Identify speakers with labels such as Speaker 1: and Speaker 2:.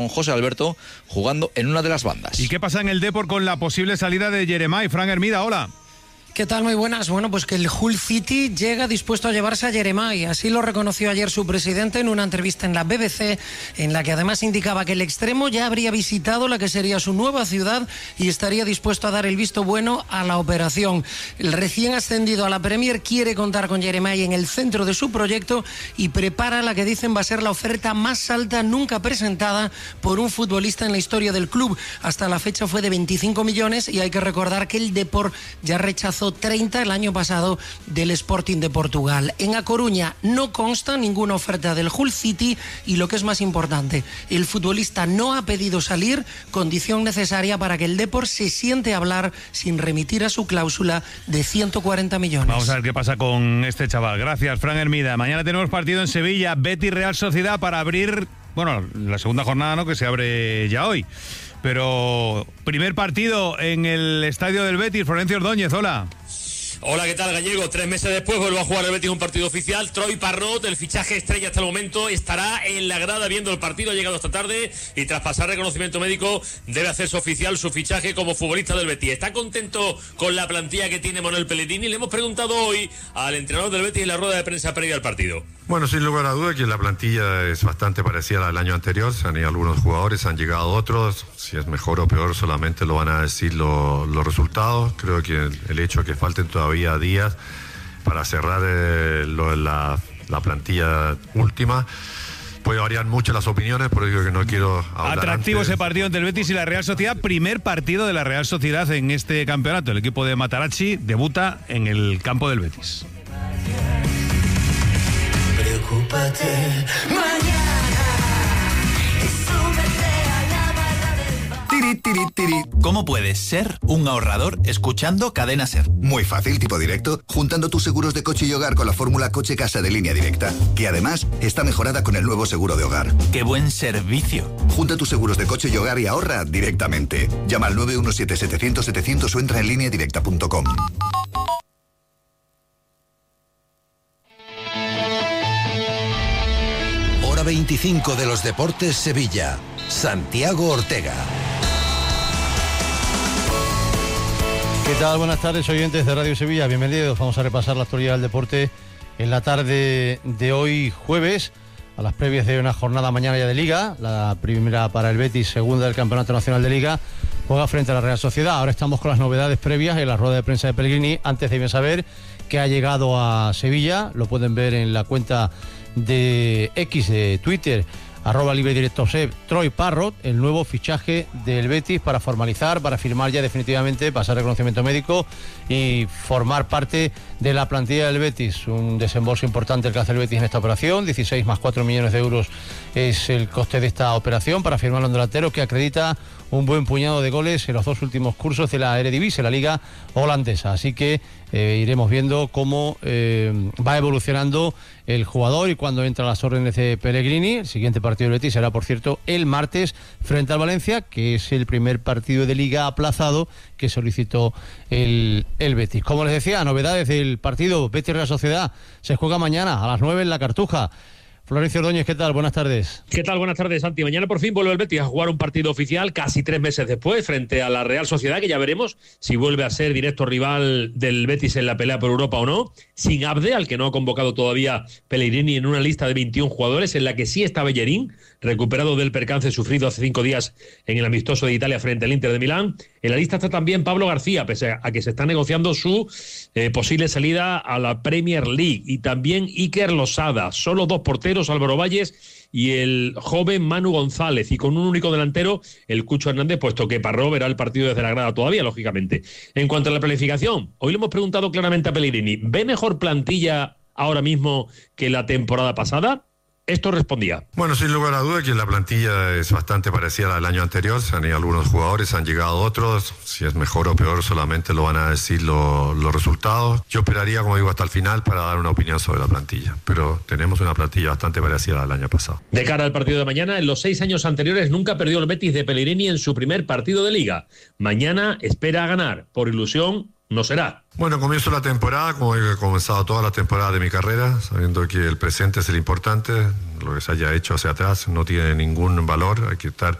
Speaker 1: con José Alberto jugando en una de las bandas.
Speaker 2: ¿Y qué pasa en el Depor con la posible salida de Yeremay? Fran Hermida, hola.
Speaker 3: ¿Qué tal? Muy buenas. Bueno, pues que el Hull City llega dispuesto a llevarse a Yeremay. Así lo reconoció ayer su presidente en una entrevista en la BBC, en la que además indicaba que el extremo ya habría visitado la que sería su nueva ciudad y estaría dispuesto a dar el visto bueno a la operación. El recién ascendido a la Premier quiere contar con Yeremay en el centro de su proyecto y prepara la que dicen va a ser la oferta más alta nunca presentada por un futbolista en la historia del club. Hasta la fecha fue de 25 millones y hay que recordar que el Depor ya rechazó 30 el año pasado del Sporting de Portugal. En A Coruña no consta ninguna oferta del Hull City y lo que es más importante, el futbolista no ha pedido salir, condición necesaria para que el Depor se siente a hablar sin remitir a su cláusula de 140 millones.
Speaker 2: Vamos a ver qué pasa con este chaval. Gracias, Fran Hermida. Mañana tenemos partido en Sevilla, Betis Real Sociedad para abrir, bueno, la segunda jornada, ¿no?, que se abre ya hoy. Pero primer partido en el estadio del Betis, Florencio Ordóñez, hola.
Speaker 4: Hola, ¿qué tal, Gallego? 3 meses después vuelve a jugar el Betis un partido oficial. Troy Parrott, el fichaje estrella hasta el momento, estará en la grada viendo el partido. Ha llegado esta tarde y tras pasar reconocimiento médico debe hacerse oficial su fichaje como futbolista del Betis. ¿Está contento con la plantilla que tiene Manuel Pellegrini? Le hemos preguntado hoy al entrenador del Betis en la rueda de prensa previa al partido.
Speaker 5: Bueno, sin lugar a duda que la plantilla es bastante parecida al año anterior. Se han ido algunos jugadores, han llegado otros. Si es mejor o peor solamente lo van a decir los resultados. Creo que el hecho de que falten todavía días para cerrar la plantilla última puede variar mucho las opiniones, por eso que no quiero hablar.
Speaker 2: Atractivo
Speaker 5: antes.
Speaker 2: Ese partido entre el Betis y la Real Sociedad, primer partido de la Real Sociedad en este campeonato. El equipo de Matarazzi debuta en el campo del Betis.
Speaker 6: Preocúpate mañana y súbete a la barra del bar.
Speaker 7: Tiri, tiri, tiri. ¿Cómo puedes ser un ahorrador escuchando Cadena Ser?
Speaker 8: Muy fácil, tipo directo, juntando tus seguros de coche y hogar con la fórmula Coche Casa de Línea Directa, que además está mejorada con el nuevo seguro de hogar.
Speaker 7: ¡Qué buen servicio!
Speaker 8: Junta tus seguros de coche y hogar y ahorra directamente. Llama al 917-700-700 o entra en lineadirecta.com.
Speaker 9: Hora 25 de los Deportes Sevilla. Santiago Ortega.
Speaker 10: ¿Qué tal? Buenas tardes, oyentes de Radio Sevilla. Bienvenidos. Vamos a repasar la actualidad del deporte en la tarde de hoy jueves, a las previas de una jornada mañana ya de Liga. La primera para el Betis, segunda del Campeonato Nacional de Liga. Juega frente a la Real Sociedad. Ahora estamos con las novedades previas en la rueda de prensa de Pellegrini. Antes deben saber que ha llegado a Sevilla. Lo pueden ver en la cuenta de X de Twitter, @LibreDirectoSeb, Troy Parrott, el nuevo fichaje del Betis para formalizar, para firmar ya definitivamente, pasar reconocimiento médico y formar parte de la plantilla del Betis. Un desembolso importante el que hace el Betis en esta operación, 16 más 4 millones de euros es el coste de esta operación para firmar a un delantero que acredita un buen puñado de goles en los dos últimos cursos de la Eredivisie, la liga holandesa. Así que iremos viendo cómo va evolucionando el jugador y cuando entra a las órdenes de Pellegrini. El siguiente partido del Betis será, por cierto, el martes frente al Valencia, que es el primer partido de liga aplazado que solicitó el Betis. Como les decía, novedades del partido Betis Real Sociedad. Se juega mañana a las 9 en la Cartuja. Florencio Ordóñez, ¿qué tal? Buenas tardes.
Speaker 4: ¿Qué tal? Buenas tardes, Santi. Mañana por fin vuelve el Betis a jugar un partido oficial casi 3 meses después frente a la Real Sociedad, que ya veremos si vuelve a ser directo rival del Betis en la pelea por Europa o no. Sin Abde, al que no ha convocado todavía Pellegrini en una lista de 21 jugadores en la que sí está Bellerín, recuperado del percance sufrido hace 5 días en el amistoso de Italia frente al Inter de Milán. En la lista está también Pablo García, pese a que se está negociando su posible salida a la Premier League. Y también Iker Losada. Solo 2 porteros, Álvaro Valles y el joven Manu González. Y con un único delantero, el Cucho Hernández, puesto que Parró verá el partido desde la grada todavía, lógicamente. En cuanto a la planificación, hoy le hemos preguntado claramente a Pellegrini, ¿ve mejor plantilla ahora mismo que la temporada pasada? Esto respondía.
Speaker 5: Bueno, sin lugar a duda que la plantilla es bastante parecida al año anterior. Se han ido algunos jugadores, han llegado otros. Si es mejor o peor solamente lo van a decir los resultados. Yo esperaría, como digo, hasta el final para dar una opinión sobre la plantilla. Pero tenemos una plantilla bastante parecida al año pasado.
Speaker 4: De cara al partido de mañana, en los 6 años anteriores nunca perdió el Betis de Pellegrini en su primer partido de Liga. Mañana espera ganar por ilusión no será.
Speaker 5: Bueno, comienzo la temporada, como he comenzado toda la temporada de mi carrera, sabiendo que el presente es el importante, lo que se haya hecho hacia atrás no tiene ningún valor, hay que estar